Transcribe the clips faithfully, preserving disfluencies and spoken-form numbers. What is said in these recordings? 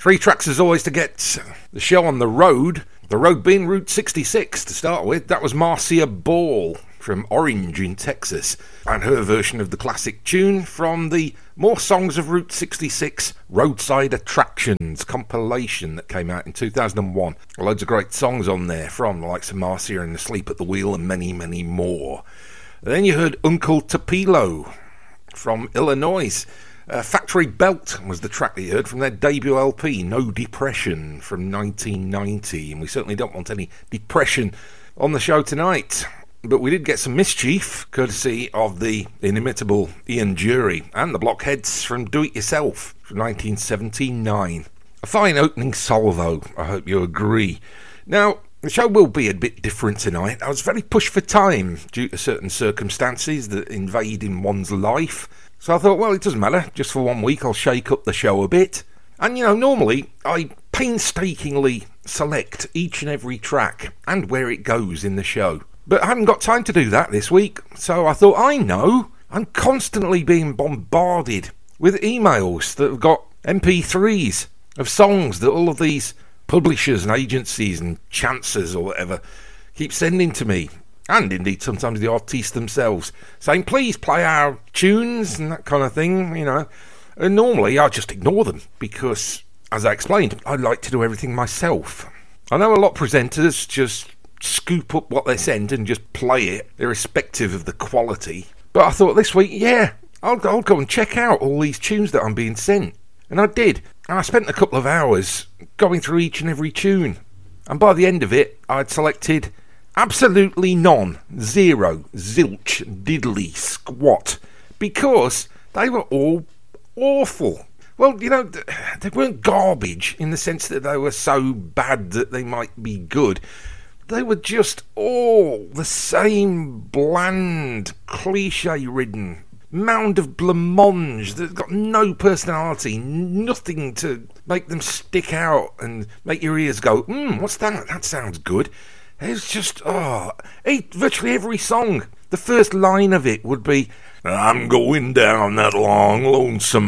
Three tracks as always to get the show on the road. The road being Route sixty-six to start with. That was Marcia Ball from Orange in Texas, and her version of the classic tune from the More Songs of Route sixty-six Roadside Attractions compilation that came out in two thousand one. Loads of great songs on there from the likes of Marcia and Asleep at the Wheel and many, many more. Then you heard Uncle Tupelo from Illinois. Uh, Factory Belt was the track that you heard from their debut L P, No Depression, from nineteen ninety. And we certainly don't want any depression on the show tonight. But we did get some mischief, courtesy of the inimitable Ian Dury and the Blockheads from Do It Yourself from nineteen seventy-nine. A fine opening salvo, I hope you agree. Now, the show will be a bit different tonight. I was very pushed for time due to certain circumstances that invade in one's life. So I thought, well, it doesn't matter. Just for one week, I'll shake up the show a bit. And, you know, normally I painstakingly select each and every track and where it goes in the show. But I haven't got time to do that this week, so I thought, I know, I'm constantly being bombarded with emails that have got M P threes of songs that all of these publishers and agencies and chancers or whatever keep sending to me, and indeed sometimes the artists themselves, saying, please play our tunes and that kind of thing, you know. And normally I just ignore them because, as I explained, I like to do everything myself. I know a lot of presenters just scoop up what they send and just play it, irrespective of the quality. But I thought this week, yeah, I'll, I'll go and check out all these tunes that I'm being sent. And I did. And I spent a couple of hours going through each and every tune. And by the end of it, I'd selected absolutely none, zero, zilch, diddly, squat. Because they were all awful. Well, you know, they weren't garbage in the sense that they were so bad that they might be good. They were just all the same bland, cliche-ridden mound of blancmange that's got no personality, nothing to make them stick out and make your ears go, hmm, what's that? That sounds good. It's just, oh, virtually every song, the first line of it would be, I'm going down that long, lonesome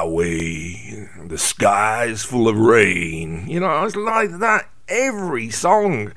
highway, the sky's full of rain. You know, it's like that every song.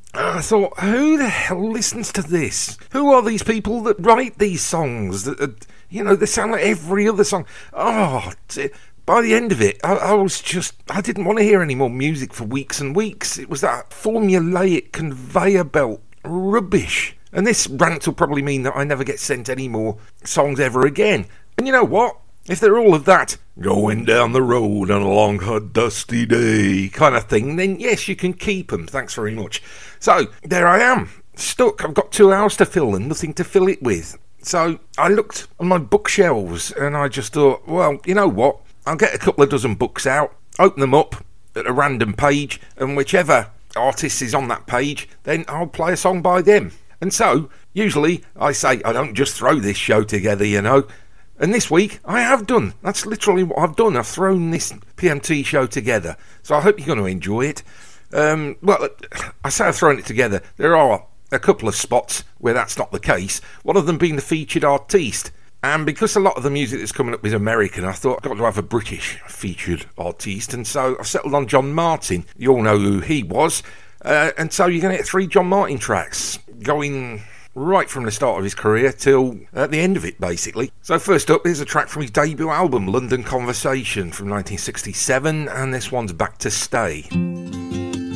I thought, who the hell listens to this? Who are these people that write these songs? That, uh, you know, they sound like every other song. Oh, t- by the end of it, I, I was just, I didn't want to hear any more music for weeks and weeks. It was that formulaic conveyor belt rubbish. And this rant will probably mean that I never get sent any more songs ever again. And you know what? If they're all of that going down the road on a long, hot, dusty day kind of thing, then yes, you can keep them. Thanks very much. So, there I am, stuck. I've got two hours to fill and nothing to fill it with. So, I looked on my bookshelves and I just thought, well, you know what? I'll get a couple of dozen books out, open them up at a random page, and whichever artist is on that page, then I'll play a song by them. And so, usually, I say, I don't just throw this show together, you know. And this week, I have done. That's literally what I've done. I've thrown this P M T show together. So I hope you're going to enjoy it. Um, well, I say I've thrown it together. There are a couple of spots where that's not the case. One of them being the featured artiste. And because a lot of the music that's coming up is American, I thought I've got to have a British featured artiste. And so I've settled on John Martin. You all know who he was. Uh, and so you're going to get three John Martin tracks going right from the start of his career till at the end of it, basically. So first up, here's a track from his debut album, London Conversation, from nineteen sixty-seven, and this one's Back to Stay.